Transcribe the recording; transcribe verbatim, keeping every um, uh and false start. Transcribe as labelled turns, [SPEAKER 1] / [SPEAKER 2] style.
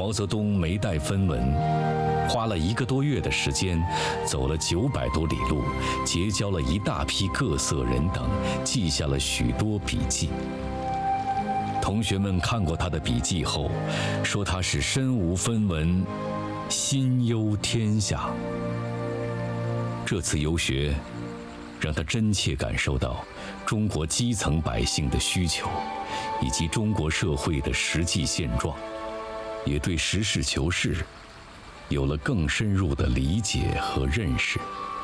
[SPEAKER 1] 毛泽东没带分文，花了一个多月的时间，走了九百多里路，结交了一大批各色人等，记下了许多笔记。同学们看过他的笔记后，说他是身无分文，心忧天下。这次游学让他真切感受到中国基层百姓的需求，以及中国社会的实际现状，也对实事求是有了更深入的理解和认识。